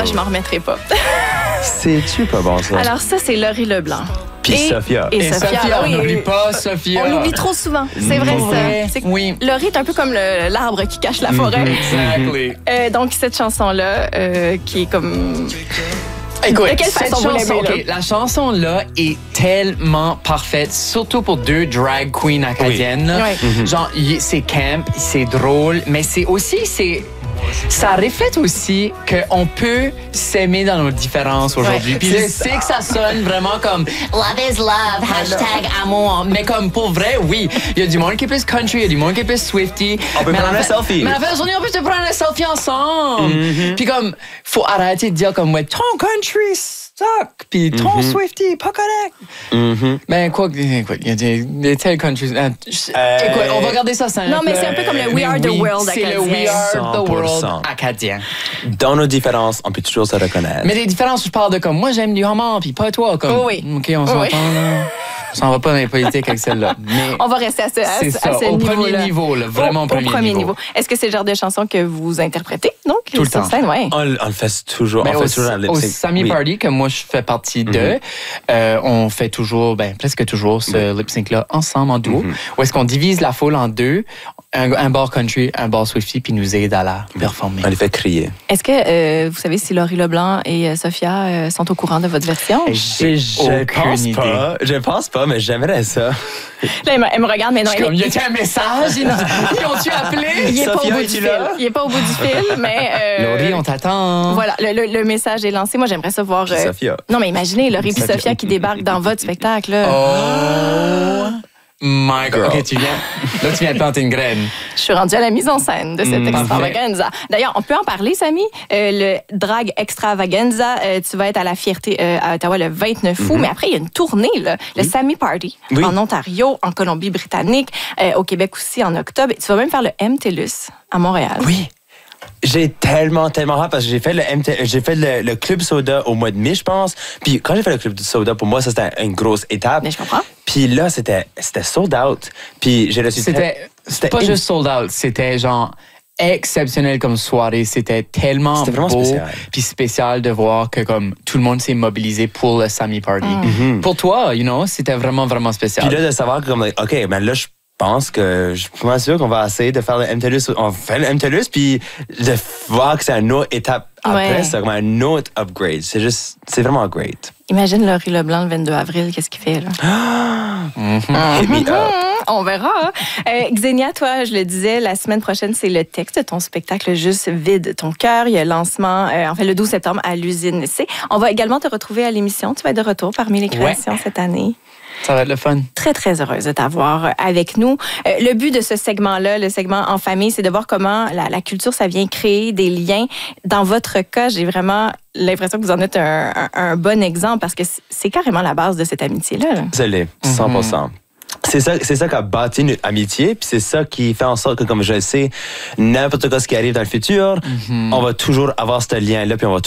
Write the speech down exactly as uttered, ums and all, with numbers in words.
moi, je m'en remettrai pas. C'est-tu pas bon, ça? Alors ça, c'est Laurie Leblanc. Puis et, Sophia. Et, Et Sophia, Sophia, oui, on n'oublie pas Sophia. On l'oublie trop souvent. C'est vrai, Pour ça. vrai, C'est que oui. Laurie est un peu comme le- l'arbre qui cache la forêt. Exactly. Euh, donc, cette chanson-là, euh, qui est comme... Écoute, de quelle cette façon vous chanson, l'aimez, ok, la chanson-là est tellement parfaite, surtout pour deux drag queens acadiennes. là. Oui. Genre, y- c'est camp, c'est drôle, mais c'est aussi, c'est... Ça reflète aussi qu'on peut s'aimer dans nos différences aujourd'hui. Ouais. Puis je sais que ça sonne vraiment comme love is love, hashtag amour. Mais comme pour vrai, oui, il y a du monde qui est plus country, il y a du monde qui est plus Swifty. On peut Mais prendre à la un fin- selfie. Mais à la fin de la journée, on peut se prendre un selfie ensemble. Puis comme, faut arrêter de dire comme, ouais, ton country suck, puis ton Swifty, pas correct. Mhm. Ben, quoi, écoute, il y a des, des tels countries. euh, je- Euh, écoute, on va garder ça simple. Non, mais c'est un peu comme le We Mais Are the oui, World C'est le acadien. We Are cent the pour World cent. acadien. Dans nos différences, on peut toujours se reconnaître. Mais des différences où je parle de comme, moi j'aime du homard, puis pas toi. Comme, Oh oui. OK, on s'entend Oui. là. On s'en va pas dans les politiques avec celle-là. Mais On va rester à ce, à, c'est ce- ça, à ce au niveau-là. premier niveau, là, vraiment au, au premier, au premier niveau. niveau. Est-ce que c'est le genre de chanson que vous interprétez, donc, Tout le sur temps. scène? Ouais. On, on le fait toujours. Ben, on au, fait toujours un lip au sync. Sammy Oui. Party, que moi je fais partie de, euh, on fait toujours, ben, presque toujours ce lip sync-là ensemble en duo, où est-ce qu'on divise la foule en deux, un, un bar country, un bar Swifty, puis nous aide à la performer. On les fait crier. Est-ce que euh, vous savez si Laurie Leblanc et euh, Sophia euh, sont au courant de votre version? J'ai Je aucune pense idée. pas. Je pense pas, mais j'aimerais ça. Là, elle me, elle me regarde, mais non, Je suis elle- comme, y a-t-il un message? Ils, ils ont-tu appelé? il est pas au Sophia, bout es-tu du là? fil. Il est pas au bout du fil, mais... euh, Laurie, on t'attend. Voilà, le, le- le message est lancé. Moi, j'aimerais ça voir... Puis euh, Sophia. Non, mais imaginez, Laurie et Sophia qui débarquent dans votre spectacle. là. Oh my God. Girl. OK, tu viens. Là, tu viens de planter une graine. Je suis rendue à la mise en scène de cette Mm, extravaganza. D'ailleurs, on peut en parler, Samy. Euh, le drag extravaganza, euh, tu vas être à la Fierté euh, à Ottawa le vingt-neuf août, mais après, il y a une tournée, là, le Sammy Party, Oui. en Ontario, en Colombie-Britannique, euh, au Québec aussi, en octobre. Et tu vas même faire le M T L U S à Montréal. Oui. J'ai tellement, tellement hâte parce que j'ai fait le M T, j'ai fait le, le Club Soda au mois de mai, je pense. Puis quand j'ai fait le Club Soda, pour moi, ça, c'était une grosse étape. Mais je comprends. Puis là, c'était, c'était sold out. Puis j'ai reçu... C'était C'était pas in- juste sold out, c'était genre exceptionnel comme soirée. C'était tellement C'était vraiment beau spécial. puis spécial de voir que comme tout le monde s'est mobilisé pour le Sammy Party. Pour toi, you know, c'était vraiment, vraiment spécial. Puis là, de savoir que, comme, OK, ben là, je pense que je suis pas sûr qu'on va essayer de faire le M T L U S. On fait le M T L U S, puis de voir que c'est une autre étape après, Ouais. c'est comme un autre upgrade. C'est juste, c'est vraiment great. Imagine Laurie Leblanc le vingt-deux avril, qu'est-ce qu'il fait, là? Hit me up. On verra. hein. Euh, Xenia, toi, je le disais, la semaine prochaine, c'est le texte de ton spectacle Juste vide ton cœur. Il y a le lancement, euh, en fait, le douze septembre à l'usine C. On va également te retrouver à l'émission. Tu vas être de retour parmi les créations cette année. Ça va être le fun. Très, très heureuse de t'avoir avec nous. Euh, le but de ce segment-là, le segment en famille, c'est de voir comment la, la culture, ça vient créer des liens. Dans votre cas, j'ai vraiment l'impression que vous en êtes un, un- un bon exemple parce que c'est carrément la base de cette amitié-là. là. C'est l'est, cent pour cent. C'est ça, c'est ça qui a bâti notre amitié, puis c'est ça qui fait en sorte que, comme je le sais, n'importe quoi ce qui arrive dans le futur, on va toujours avoir ce lien-là, puis on va